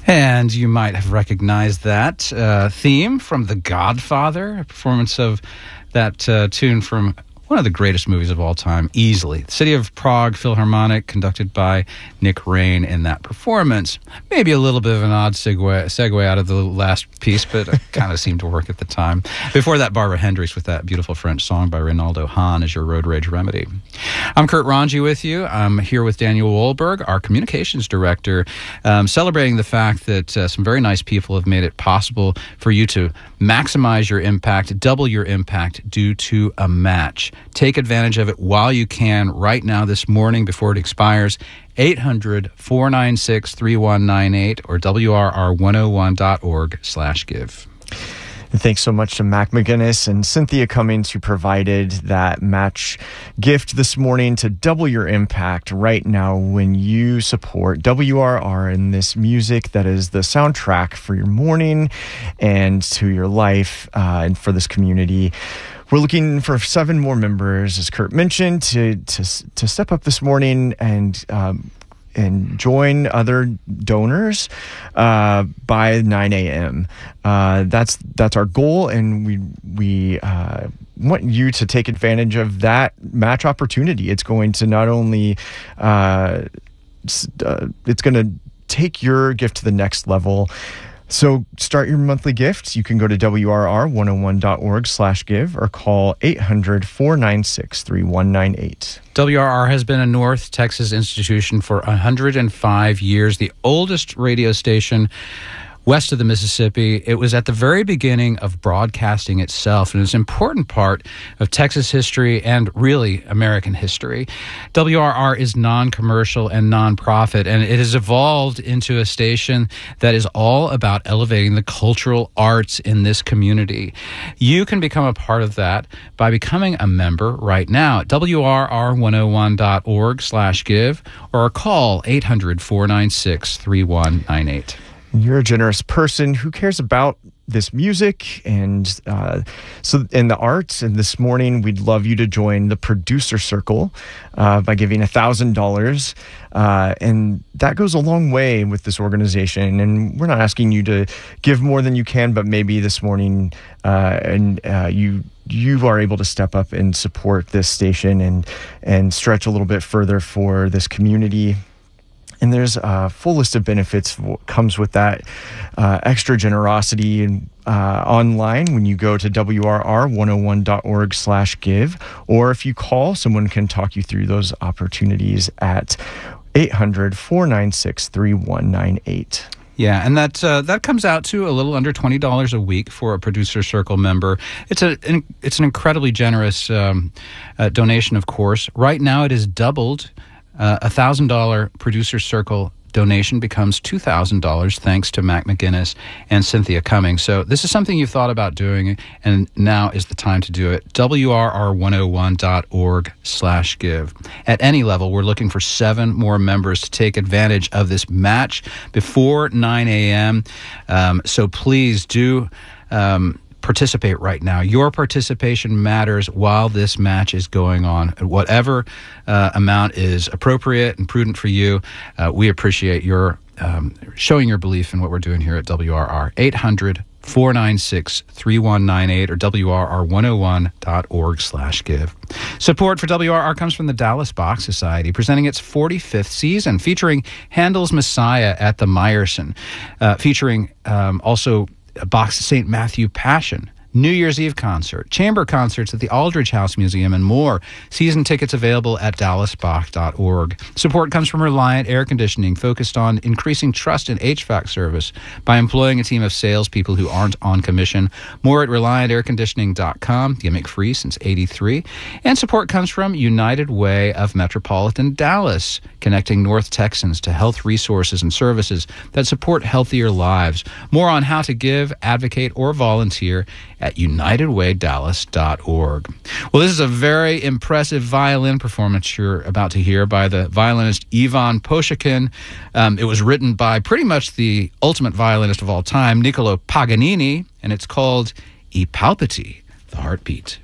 And you might have recognized that theme from The Godfather, a performance of that tune from one of the greatest movies of all time, easily. The City of Prague Philharmonic, conducted by Nick Rain in that performance. Maybe a little bit of an odd segue out of the last piece, but it kind of seemed to work at the time. Before that, Barbara Hendricks with that beautiful French song by Reynaldo Hahn as your road rage remedy. I'm Kurt Ranji with you. I'm here with Daniel Wohlberg, our communications director, celebrating the fact that some very nice people have made it possible for you to maximize your impact, double your impact due to a match. Take advantage of it while you can right now this morning before it expires. 800-496-3198 or WRR101.org/give. And thanks so much to Mac McGinnis and Cynthia Cummings, who provided that match gift this morning to double your impact right now when you support WRR and this music that is the soundtrack for your morning and to your life and for this community. We're looking for 7 more members, as Kurt mentioned, to step up this morning and join other donors by 9 a.m. That's our goal, and we want you to take advantage of that match opportunity. It's going to not only it's going to take your gift to the next level. So start your monthly gifts. You can go to WRR101.org/give or call 800-496-3198. WRR has been a North Texas institution for 105 years, the oldest radio station west of the Mississippi. It was at the very beginning of broadcasting itself, and it's an important part of Texas history and really American history. WRR is non-commercial and non-profit, and it has evolved into a station that is all about elevating the cultural arts in this community. You can become a part of that by becoming a member right now at WRR101.org/give or call 800-496-3198. You're a generous person who cares about this music and the arts. And this morning, we'd love you to join the Producer Circle by giving $1,000. And that goes a long way with this organization. And we're not asking you to give more than you can, but maybe this morning you are able to step up and support this station and stretch a little bit further for this community. And there's a full list of benefits comes with that extra generosity and online when you go to WRR101.org/give, or if you call, someone can talk you through those opportunities at 800-496-3198. Yeah, and that comes out to a little under $20 a week for a Producer Circle member. It's an incredibly generous donation, of course. Right now, it is doubled. $1,000 Producer Circle donation becomes $2,000 thanks to Mac McGinnis and Cynthia Cummings. So this is something you've thought about doing, and now is the time to do it. WRR101.org/give. At any level, we're looking for 7 more members to take advantage of this match before 9 a.m. So please do participate right now. Your participation matters while this match is going on. Whatever amount is appropriate and prudent for you, we appreciate your showing your belief in what we're doing here at WRR. 800-496-3198 or WRR101.org/give. Support for WRR comes from the Dallas Bach Society, presenting its 45th season, featuring Handel's Messiah at the Meyerson, featuring also Bach's St. Matthew Passion, New Year's Eve concert, chamber concerts at the Aldrich House Museum, and more. Season tickets available at dallasbach.org. Support comes from Reliant Air Conditioning, focused on increasing trust in HVAC service by employing a team of salespeople who aren't on commission. More at ReliantAirConditioning.com, gimmick-free since '83. And support comes from United Way of Metropolitan Dallas, connecting North Texans to health resources and services that support healthier lives. More on how to give, advocate, or volunteer at UnitedWayDallas.org. Well, this is a very impressive violin performance you're about to hear by the violinist Ivan Poshukin. It was written by pretty much the ultimate violinist of all time, Niccolo Paganini, and it's called I Palpiti, the Heartbeat.